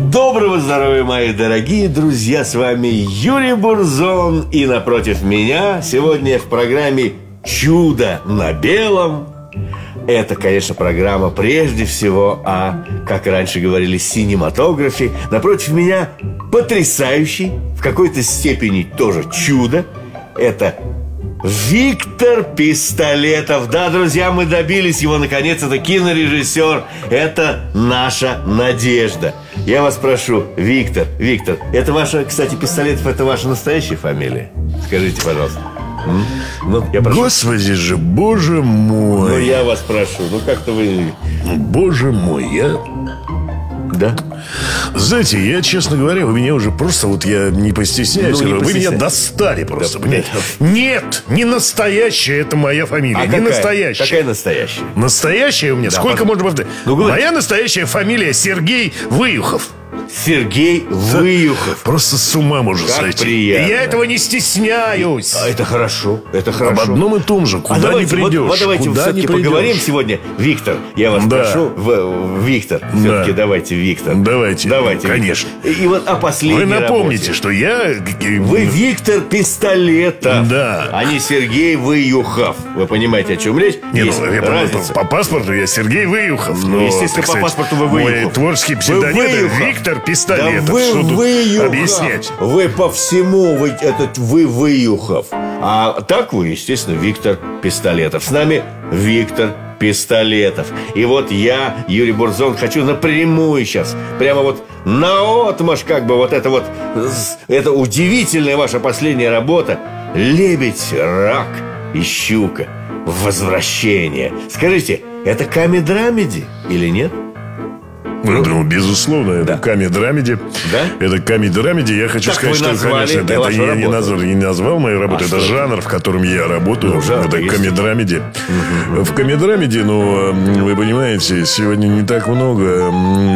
Доброго здоровья, мои дорогие друзья! С вами Юрий Бурзон. И напротив меня сегодня в программе «Чудо на белом». Это, конечно, программа прежде всего о, как раньше говорили, синематографе. Напротив меня потрясающий, в какой-то степени тоже чудо. Это Виктор Пистолетов. Да, друзья, мы добились его, наконец, это кинорежиссер. Это наша надежда. Я вас прошу, Виктор, это ваша, кстати, Пистолетов, это ваша настоящая фамилия? Скажите, пожалуйста. Ну, я прошу. Господи же, боже мой. Ну, я вас прошу, ну как-то вы... Боже мой, я... Да? Знаете, я, честно говоря, вы меня уже просто, вот я не постесняюсь, Ну, не вы постесняйтесь. меня достали просто, Да, понимаете? Нет, не настоящая это моя фамилия, А не какая? настоящая. Какая настоящая? Настоящая у меня? Да, Сколько можно повторять? Ну, говори. Моя настоящая фамилия Сергей Выюхов. Сергей Выюхов. Просто с ума можно Как сойти. приятно. И я этого не стесняюсь. А это хорошо, это хорошо. Об одном и том же, куда давайте, не придешь. Вот давайте куда все-таки не придешь. поговорим сегодня. Виктор, я вас Да. прошу. Виктор, все-таки давайте, Виктор. Давайте, Виктор. конечно. И вот о последней Вы напомните, работе. что я... Вы Виктор Пистолетов. Да. А не Сергей Выюхов. Вы понимаете, о чем речь? Не, Есть ну, разница. по паспорту я Сергей Выюхов. Ну, но, естественно, так по сказать, паспорту вы мой Выюхов. творческий Вы псевдоним Выюхов. Виктор Пистолетов. Да вы Что тут Выюхов. объяснять? Вы по всему, вы Выюхов. А так вы, естественно, Виктор Пистолетов. С нами Виктор Пистолетов. И вот я, Юрий Бурзон, хочу напрямую сейчас, прямо вот наотмашь, как бы вот это удивительная ваша последняя работа. «Лебедь, рак и щука. Возвращение». Скажите, это комедрамеди или нет? Ну, безусловно, это комедрамеди. Да? Это комедрамеди. Я хочу Как сказать, вы что, назвали конечно, это вашу я работу? не назвал мою работу. Это что жанр, в котором я работаю. Ну, жанр это есть. комедрамеди. В комедрамеди, вы понимаете, сегодня не так много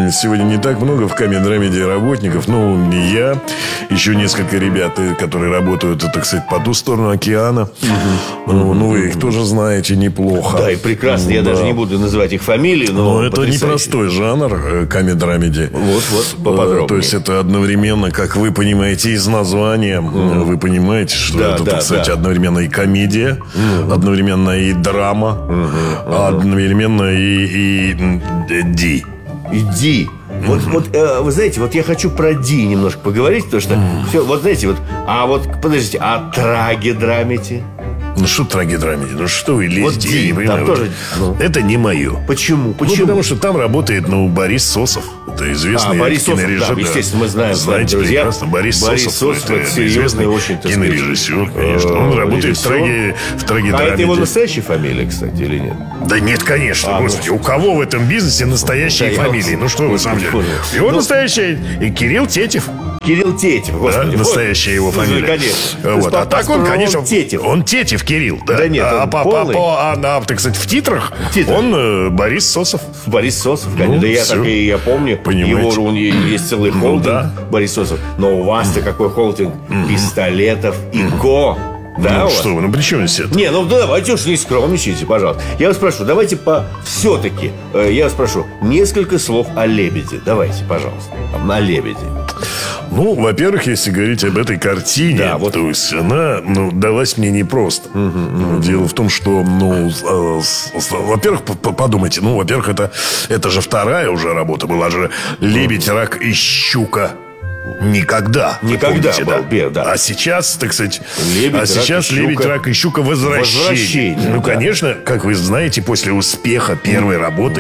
в комедрамеди работников. Ну, я, еще несколько ребят, которые работают, так сказать, по ту сторону океана. Ну, вы их тоже знаете неплохо. Да, и прекрасно. Я даже не буду называть их фамилии, но это потрясающе. непростой жанр комедрамеди. Вот, поподробнее. То есть это одновременно, как вы понимаете из названия, вы понимаете, что Да, это, да, так сказать, да. одновременно и комедия, одновременно и драма, одновременно и Ди. Иди. Вот, вы знаете, вот я хочу про Ди немножко поговорить, потому что все, вот знаете, подождите, а трагедрамити? Ну что трагедрамеди? Ну что вы лезете? Ди, Я не понимаю. там тоже, Это не мое. Почему? Ну, потому что там работает, Борис Сосов. Это известный Борис Сосов, кинорежиссер. да, естественно, мы знаем, Знаете друзья. прекрасно, Борис Сосов. это серьезный известный очень, так сказать, кинорежиссер, конечно. Он работает в А трагедрамеди. это его настоящая фамилия, кстати, или нет? Да нет, конечно, господи. У кого в этом бизнесе настоящие Да, я фамилии? вот- Ну что вы, на самом деле? понял. Его Ну- настоящая Кирилл Тетев. Кирилл Тетев, господи. Да, настоящая его фамилия. Конечно. Вот. А так он, конечно, Тетев. он Тетев Кирилл. Да, Да нет, он полный. так сказать, в титрах Титрах. он Борис Сосов. Борис Сосов, конечно. Ну, Да я всё. так и я помню. Понимаете. У него есть целый Ну, холдинг, да. Борис Сосов. Но у вас-то какой холдинг? Пистолетов и Ко. Да, у вас? Что вы, при чем здесь это? Не, давайте уж не скромничайте, пожалуйста. Я вас прошу, давайте все-таки, я вас прошу, несколько слов о «Лебеде». Давайте, пожалуйста, на «Лебеде». Ну, во-первых, если говорить об этой картине, Да, вот. то есть она далась мне непросто. Дело в том, что, во-первых, подумайте, во-первых, это же вторая уже работа была же «Лебедь, рак и щука». Никогда. Вы Никогда помните, был, да. А сейчас, так сказать, «Лебедь, «Лебедь, рак и щука. Возвращение». Возвращение, да. Конечно, как вы знаете, после успеха первой работы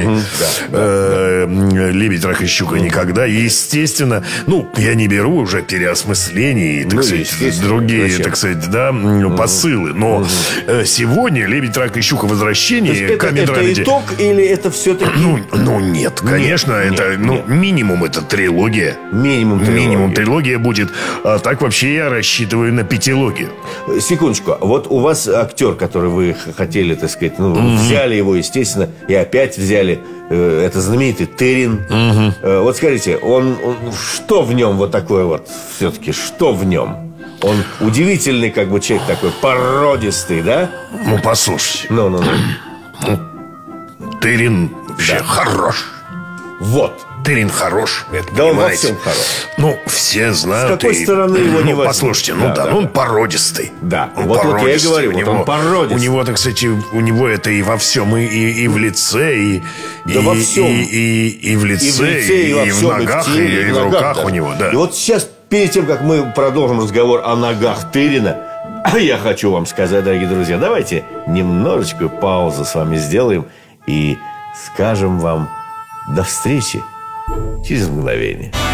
«Лебедь, рак и щука» никогда. Естественно, я не беру уже переосмысление и, так сказать, естественно. другие, Зачем? так сказать, посылы. Но сегодня «Лебедь, рак и щука. Возвращение» Это комедрамеди. итог или это все-таки... Нет, конечно, это нет. минимум это трилогия. Минимум Трилогия будет. А так вообще я рассчитываю на пятилогию. Секундочку, вот у вас актер, который вы хотели, так сказать, взяли его, естественно, и опять взяли, это знаменитый Терин. Вот скажите, он что в нем вот такое вот, все-таки, что в нем? Он удивительный, как бы, человек такой, породистый, да? Ну, послушайте. Ну. Терин вообще хорош. Вот. Тырин хорош, это Да он во понимаете. всем хорош. Ну, все знают. С какой стороны его не возьмут? Послушайте, Да, он породистый. Да, Он вот я и породистый. говорю, вот он породистый. У него-то, кстати, у него это и во всем, и в лице, Да во всем. и в лице, И в лице, и во в всем, ногах, и в теле, и и в ногах руках даже. у него, да. И вот сейчас, перед тем, как мы продолжим разговор о ногах Тырина, я хочу вам сказать, дорогие друзья, давайте немножечко паузу с вами сделаем и скажем вам до встречи через мгновение.